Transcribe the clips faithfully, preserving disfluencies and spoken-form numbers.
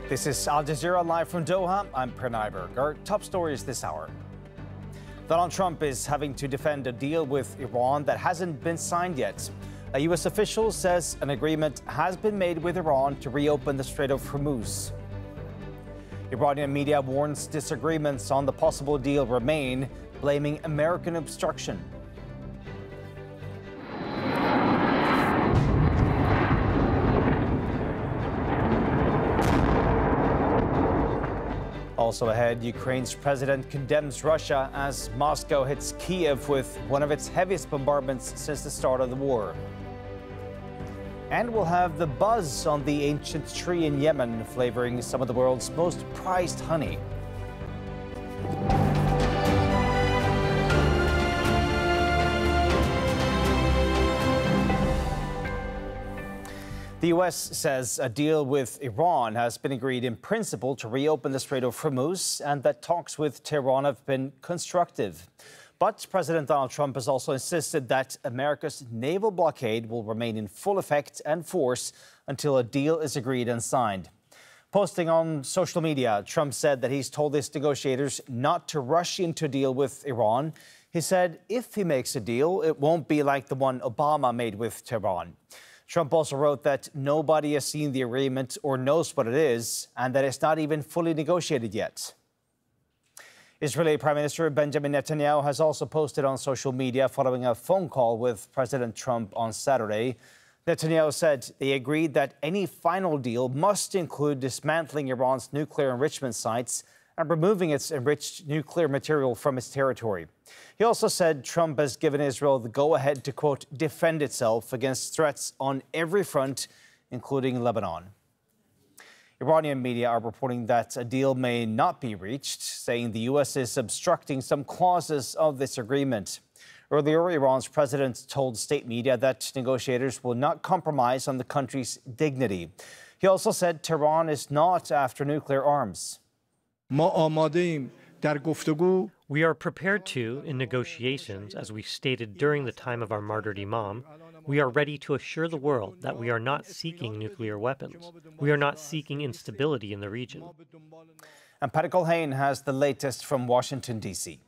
This is Al Jazeera live from Doha. I'm Pranay Berg. Our top stories this hour. Donald Trump is having to defend a deal with Iran that hasn't been signed yet. A U S official says an agreement has been made with Iran to reopen the Strait of Hormuz. Iranian media warns disagreements on the possible deal remain, blaming American obstruction. Also ahead, Ukraine's president condemns Russia as Moscow hits Kyiv with one of its heaviest bombardments since the start of the war. And we'll have the buzz on the ancient tree in Yemen, flavoring some of the world's most prized honey. The U S says a deal with Iran has been agreed in principle to reopen the Strait of Hormuz and that talks with Tehran have been constructive. But President Donald Trump has also insisted that America's naval blockade will remain in full effect and force until a deal is agreed and signed. Posting on social media, Trump said that he's told his negotiators not to rush into a deal with Iran. He said if he makes a deal, it won't be like the one Obama made with Tehran. Trump also wrote that nobody has seen the agreement or knows what it is, and that it's not even fully negotiated yet. Israeli Prime Minister Benjamin Netanyahu has also posted on social media following a phone call with President Trump on Saturday. Netanyahu said they agreed that any final deal must include dismantling Iran's nuclear enrichment sites and removing its enriched nuclear material from its territory. He also said Trump has given Israel the go-ahead to, quote, defend itself against threats on every front, including Lebanon. Iranian media are reporting that a deal may not be reached, saying the U S is obstructing some clauses of this agreement. Earlier, Iran's president told state media that negotiators will not compromise on the country's dignity. He also said Tehran is not after nuclear arms. We are prepared to, in negotiations, as we stated during the time of our martyred Imam, we are ready to assure the world that we are not seeking nuclear weapons. We are not seeking instability in the region. And Patty Culhane has the latest from Washington, D C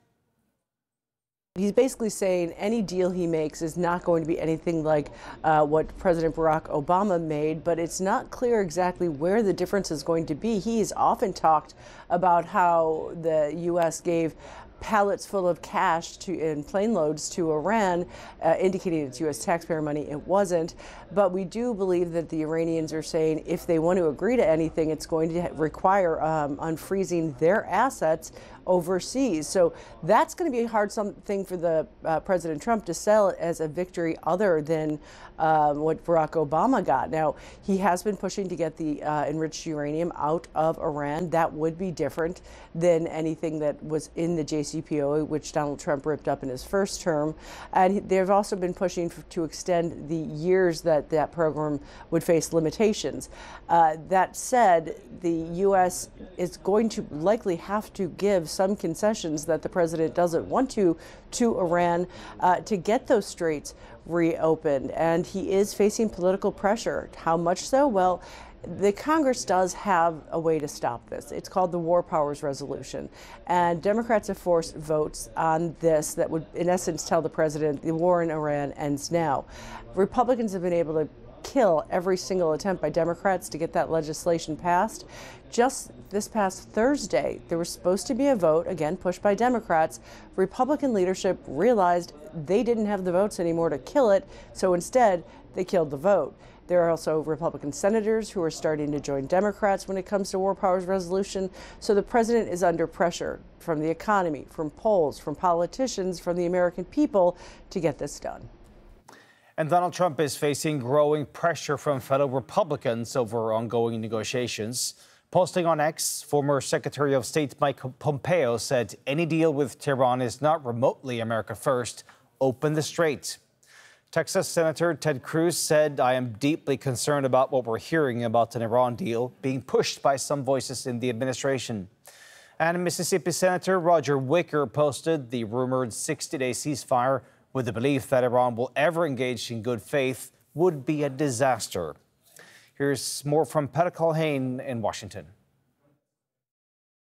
He's basically saying any deal he makes is not going to be anything like uh, what President Barack Obama made, but it's not clear exactly where the difference is going to be. He's often talked about how the U S gave pallets full of cash to in plane loads to Iran, uh, indicating it's U S taxpayer money. It wasn't. But we do believe that the Iranians are saying if they want to agree to anything, it's going to require um, unfreezing their assets overseas. So that's going to be a hard something for the uh, President Trump to sell as a victory other than um, what Barack Obama got. Now, he has been pushing to get the uh, enriched uranium out of Iran. That would be different than anything that was in the J C P O A, which Donald Trump ripped up in his first term. And they've also been pushing to extend the years that that program would face limitations. Uh, that said, the U S is going to likely have to give some concessions that the president doesn't want to to Iran uh, to get those straits reopened. And he is facing political pressure. How much so? Well, the Congress does have a way to stop this. It's called the War Powers Resolution. And Democrats have forced votes on this that would, in essence, tell the president the war in Iran ends now. Republicans have been able to kill every single attempt by Democrats to get that legislation passed. Just this past Thursday, there was supposed to be a vote, again pushed by Democrats. Republican leadership realized they didn't have the votes anymore to kill it, so instead they killed the vote. There are also Republican senators who are starting to join Democrats when it comes to War Powers Resolution. So the president is under pressure from the economy, from polls, from politicians, from the American people to get this done. And Donald Trump is facing growing pressure from fellow Republicans over ongoing negotiations. Posting on X, former Secretary of State Mike Pompeo said any deal with Tehran is not remotely America first. Open the strait. Texas Senator Ted Cruz said, I am deeply concerned about what we're hearing about an Iran deal being pushed by some voices in the administration. And Mississippi Senator Roger Wicker posted the rumored sixty-day ceasefire with the belief that Iran will ever engage in good faith would be a disaster. Here's more from Patty Culhane in Washington.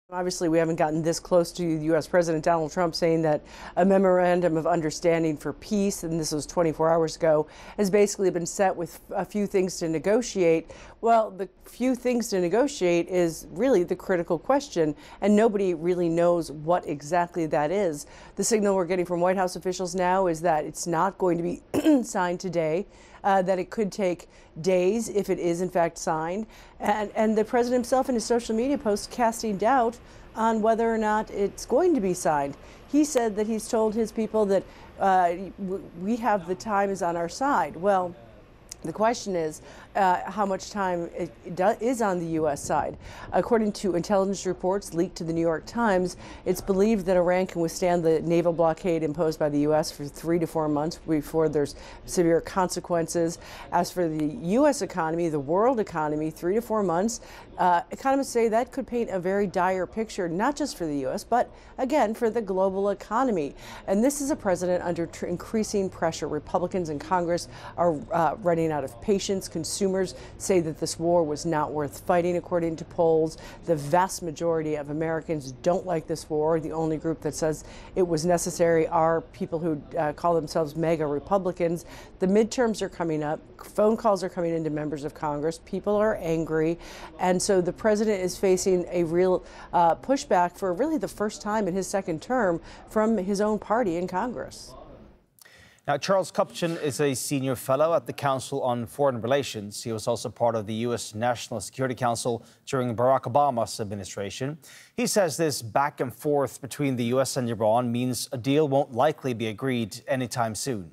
Obviously, we haven't gotten this close to U S President Donald Trump saying that a memorandum of understanding for peace, and this was twenty-four hours ago, has basically been set with a few things to negotiate. Well, the few things to negotiate is really the critical question, and nobody really knows what exactly that is. The signal we're getting from White House officials now is that it's not going to be signed today. Uh, that it could take days if it is in fact signed. And, and the president himself in his social media post casting doubt on whether or not it's going to be signed. He said that he's told his people that uh, we have the time is on our side. Well, the question is uh, how much time it is on the U S side. According to intelligence reports leaked to the New York Times, it's believed that Iran can withstand the naval blockade imposed by the U S for three to four months before there's severe consequences. As for the U S economy, the world economy, three to four months, uh, economists say that could paint a very dire picture, not just for the U S, but again, for the global economy. And this is a president under tr- increasing pressure. Republicans in Congress are uh, running out of patience. Consumers say that this war was not worth fighting, according to polls. The vast majority of Americans don't like this war. The only group that says it was necessary are people who uh, call themselves MAGA Republicans. The midterms are coming up. Phone calls are coming into members of Congress. People are angry. And so the president is facing a real uh, pushback for really the first time in his second term from his own party in Congress. Now, Charles Kupchan is a senior fellow at the Council on Foreign Relations. He was also part of the U S National Security Council during Barack Obama's administration. He says this back and forth between the U S and Iran means a deal won't likely be agreed anytime soon.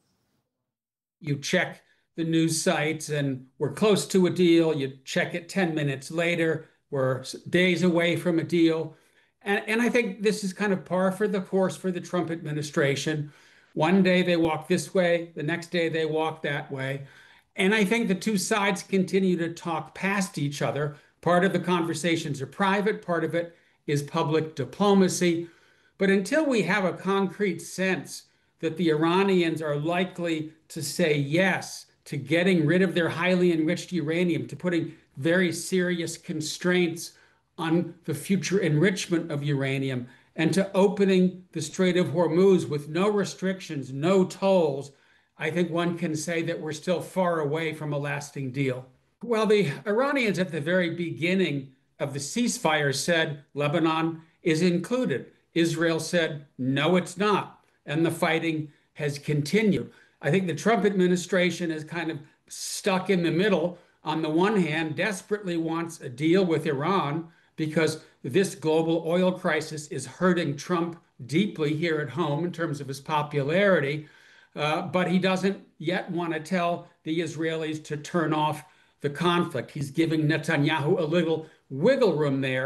You check the news sites and we're close to a deal. You check it ten minutes later. We're days away from a deal. And, and I think this is kind of par for the course for the Trump administration. One day they walk this way, the next day they walk that way. And I think the two sides continue to talk past each other. Part of the conversations are private, part of it is public diplomacy. But until we have a concrete sense that the Iranians are likely to say yes to getting rid of their highly enriched uranium, to putting very serious constraints on the future enrichment of uranium, and to opening the Strait of Hormuz with no restrictions, no tolls, I think one can say that we're still far away from a lasting deal. Well, the Iranians at the very beginning of the ceasefire said Lebanon is included. Israel said, no, it's not. And the fighting has continued. I think the Trump administration is kind of stuck in the middle. On the one hand, desperately wants a deal with Iran because this global oil crisis is hurting Trump deeply here at home in terms of his popularity. Uh, but he doesn't yet want to tell the Israelis to turn off the conflict. He's giving Netanyahu a little wiggle room there.